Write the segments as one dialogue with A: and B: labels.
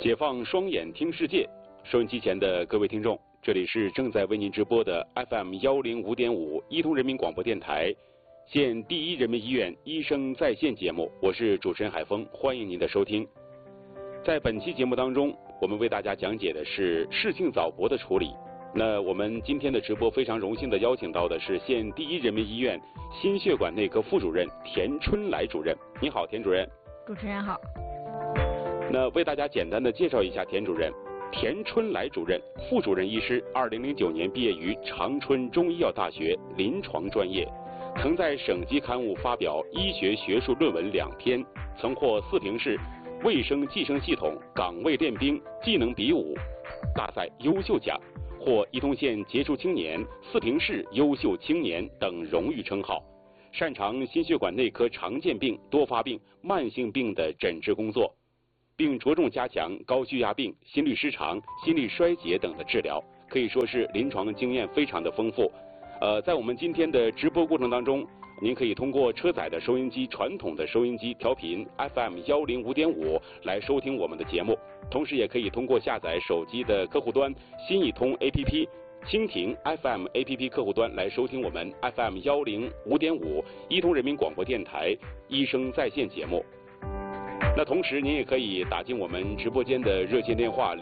A: 解放双眼听世界，收音机前的各位听众，这里是正在为您直播的 FM105.5伊通人民广播电台县第一人民医院医生在线节目，我是主持人海峰，欢迎您的收听。在本期节目当中，我们为大家讲解的是室性早搏的处理。那我们今天的直播非常荣幸的邀请到的是县第一人民医院心血管内科副主任田春来主任。你好，田主任。
B: 主持人好。
A: 那为大家简单的介绍一下田主任。田春来主任，副主任医师，2009年毕业于长春中医药大学临床专业，曾在省级刊物发表医学学术论文2篇，曾获四平市卫生计生系统岗位练兵技能比武大赛优秀奖，获伊通县杰出青年、四平市优秀青年等荣誉称号，擅长心血管内科常见病、多发病、慢性病的诊治工作，并着重加强高血压病、心律失常、心力衰竭等的治疗，可以说是临床经验非常的丰富。在我们今天的直播过程当中，您可以通过车载的收音机、传统的收音机调频 FM105.5来收听我们的节目，同时也可以通过下载手机的客户端新一通 APP、蜻蜓 FM APP 客户端来收听我们 FM105.5伊通人民广播电台医生在线节目。那同时您也可以打进我们直播间的热线电话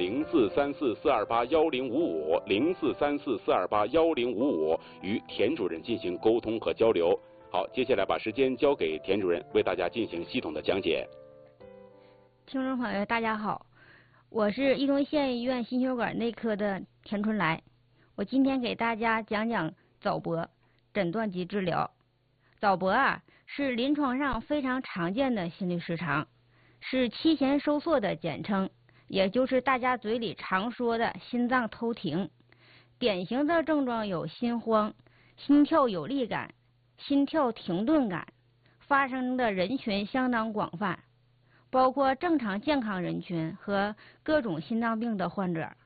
A: 0434428105 0434428105与田主任进行沟通和交流。好，接下来把时间交给田主任，为大家进行系统的讲解。
B: 听众朋友大家好，我是伊通县医院心血管内科的田春来，我今天给大家讲讲早搏诊断及治疗。早搏是临床上非常常见的心律失常，是期前收缩的简称，也就是大家嘴里常说的心脏偷停。典型的症状有心慌、心跳有力感、心跳停顿感，发生的人群相当广泛，包括正常健康人群和各种心脏病的患者。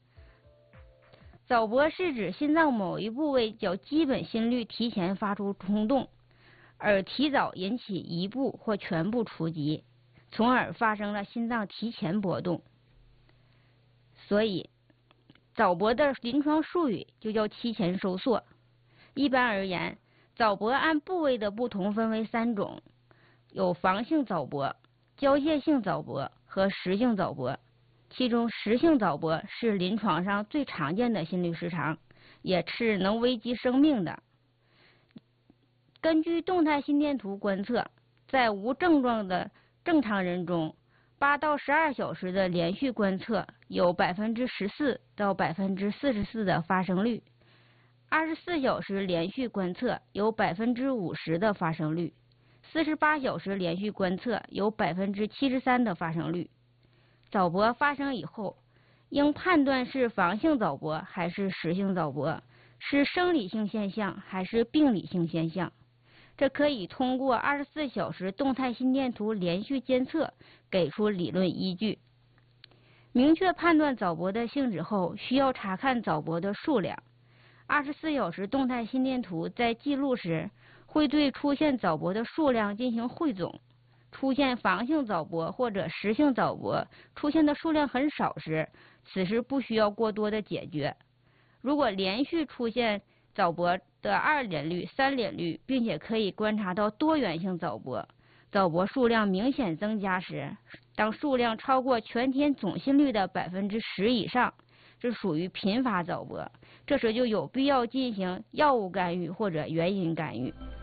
B: 早搏是指心脏某一部位较基本心率提前发出冲动，而提早引起一部或全部触及，从而发生了心脏提前搏动。所以早搏的临床术语就叫期前收缩。一般而言，早搏按部位的不同分为3种，有房性早搏、交界性早搏和实性早搏。其中实性早搏是临床上最常见的心律失常，也是能危及生命的。根据动态心电图观测，在无症状的正常人中，8到12小时的连续观测有14%到44%的发生率，24小时连续观测有50%的发生率，48小时连续观测有73%的发生率。早搏发生以后，应判断是房性早搏还是实性早搏，是生理性现象还是病理性现象。这可以通过24小时动态心电图连续监测给出理论依据。明确判断早搏的性质后，需要查看早搏的数量。24小时动态心电图在记录时，会对出现早搏的数量进行汇总。出现房性早搏或者实性早搏出现的数量很少时，此时不需要过多的解决。如果连续出现早搏的2连率、3连率，并且可以观察到多元性早搏，早搏数量明显增加时，当数量超过全天总心率的10%以上，这属于频发早搏，这时就有必要进行药物干预或者原因干预。